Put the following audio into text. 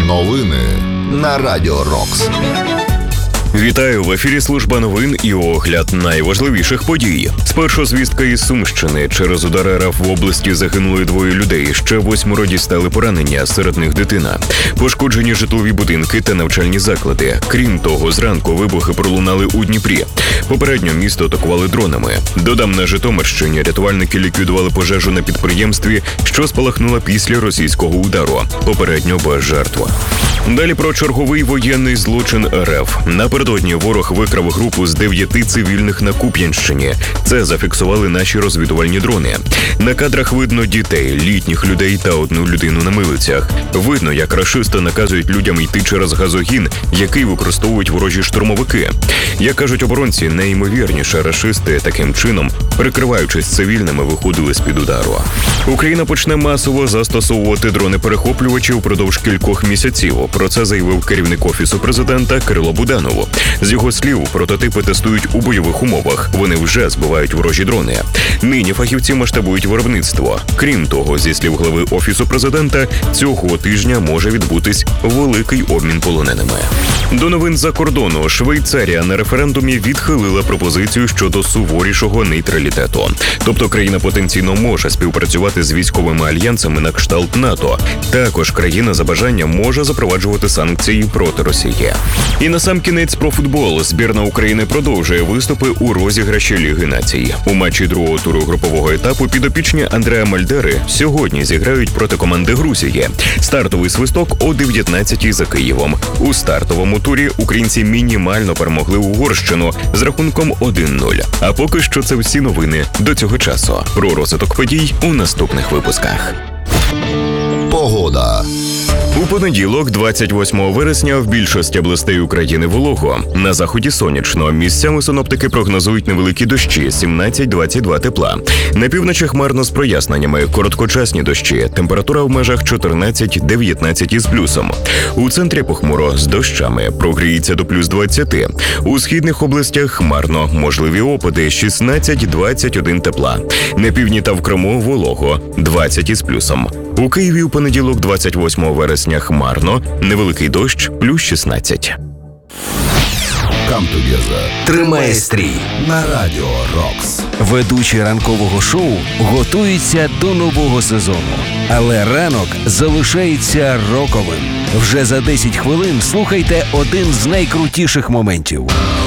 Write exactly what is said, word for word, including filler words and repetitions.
Новини на Радіо Рокс. Вітаю! В ефірі служба новин і огляд найважливіших подій. Спершу звістка із Сумщини. Через удар РФ в області загинули двоє людей. Ще восьмеро дістали поранення, серед них дитина. Пошкоджені житлові будинки та навчальні заклади. Крім того, зранку вибухи пролунали у Дніпрі. Попередньо місто атакували дронами. Додам, на Житомирщині рятувальники ліквідували пожежу на підприємстві, що спалахнула після російського удару. Попередньо без жертв. Далі про черговий воєнний злочин РФ. Напередодні ворог викрав групу з дев'яти цивільних на Куп'янщині. Це зафіксували наші розвідувальні дрони. На кадрах видно дітей, літніх людей та одну людину на милицях. Видно, як рашисти наказують людям йти через газогін, який використовують ворожі штурмовики. Як кажуть оборонці, найімовірніше рашисти таким чином, прикриваючись цивільними, виходили з-під удару. Україна почне масово застосовувати дрони-перехоплювачі впродовж кількох місяців. Про це заявив керівник Офісу президента Кирило Буданов. З його слів, прототипи тестують у бойових умовах. Вони вже збивають ворожі дрони. Нині фахівці масштабують виробництво. Крім того, зі слів глави Офісу президента, цього тижня може відбутись великий обмін полоненими. До новин за кордону. Швейцарія на референдумі відхилила пропозицію щодо суворішого нейтралітету. Тобто країна потенційно може співпрацювати з військовими альянсами на кшталт НАТО. Також країна за бажанням може запроваджувати санкції проти Росії. І насамкінець про футбол. Збірна України продовжує виступи у розіграші Ліги націй. У матчі другого туру групового етапу підопічні Андреа Мальдери сьогодні зіграють проти команди Грузії. Стартовий свисток о дев'ятнадцятій за Києвом. У стартовому турі українці мінімально перемогли Угорщину з рахунком один нуль. А поки що це всі новини до цього часу. Про розвиток подій у наступних випусках. Погода. У понеділок, двадцять восьмого вересня, в більшості областей України волого. На заході сонячно. Місцями синоптики прогнозують невеликі дощі – сімнадцять - двадцять два тепла. На півночі хмарно з проясненнями, короткочасні дощі. Температура в межах чотирнадцять - дев'ятнадцять із плюсом. У центрі похмуро з дощами. Прогріється до плюс двадцяти. У східних областях хмарно. Можливі опади – шістнадцять - двадцять один тепла. На півдні та в Криму волого – двадцять із плюсом. У Києві у понеділок, двадцять восьмого вересня, хмарно, невеликий дощ, плюс шістнадцять. Come together. Тримає стрій На Радіо Рокс. Ведучі ранкового шоу готуються до нового сезону. Але ранок залишається роковим. Вже за десять хвилин слухайте один з найкрутіших моментів.